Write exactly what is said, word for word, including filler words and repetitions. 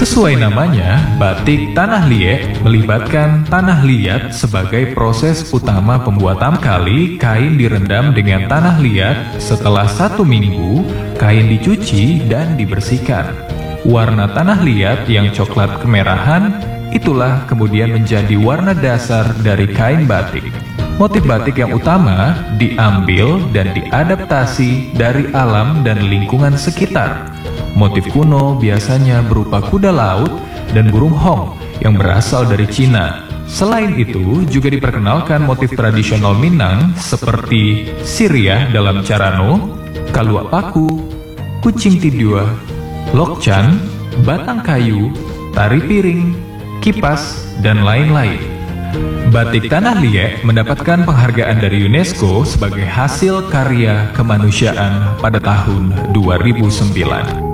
Sesuai namanya, batik tanah liat melibatkan tanah liat sebagai proses utama pembuatan. Kali kain direndam dengan tanah liat, setelah satu minggu, kain dicuci dan dibersihkan. Warna tanah liat yang coklat kemerahan, itulah kemudian menjadi warna dasar dari kain batik. Motif batik yang utama diambil dan diadaptasi dari alam dan lingkungan sekitar. Motif kuno biasanya berupa kuda laut dan burung hong yang berasal dari Cina. Selain itu, juga diperkenalkan motif tradisional Minang seperti siriah dalam carano, kaluak paku, kucing tidua, lokcan, batang kayu, tari piring, kipas, dan lain-lain. Batik tanah liat mendapatkan penghargaan dari UNESCO sebagai hasil karya kemanusiaan pada tahun dua ribu sembilan.